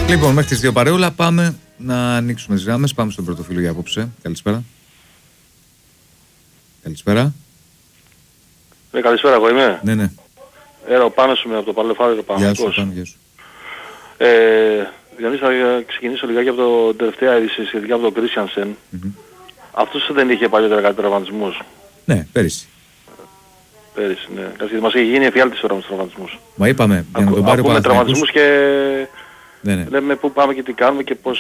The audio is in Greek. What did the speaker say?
Λοιπόν, μέχρι τις 2 παρεούλα πάμε να ανοίξουμε τις γράμμες. Πάμε στον πρώτο φίλο για απόψε. Καλησπέρα. Καλησπέρα. Καλησπέρα, εγώ είμαι. Ναι. Ο Πάνος είμαι από το Παλαιοφάρι, Γεια σου, Πάνο, γεια σου. Διονύση, θα ξεκινήσω λιγάκι από το τελευταία είδηση σχετικά από τον Κρίστιανσεν. Αυτός δεν είχε παλιότερα κάτι τραυματισμούς. Ναι, πέρυσι. Πέρυσι, ναι. Γιατί μας είχε γίνει εφιάλτης τώρα με τους τραυματισμούς. Μα είπαμε, για να τον πάρει ο Παναθηναϊκός. Ακούμε τραυματισμούς και ναι. λέμε πού πάμε και τι κάνουμε και πώς